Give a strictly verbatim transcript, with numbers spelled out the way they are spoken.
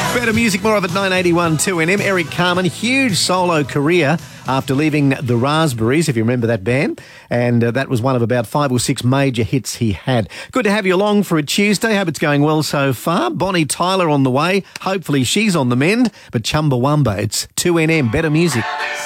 Better music, more of it, nine eighty-one two N M. Eric Carmen, huge solo career after leaving the Raspberries, if you remember that band. And uh, that was one of about five or six major hits he had. Good to have you along for a Tuesday. Hope it's going well so far. Bonnie Tyler on the way. Hopefully she's on the mend. But Chumbawamba, it's two N M, better music.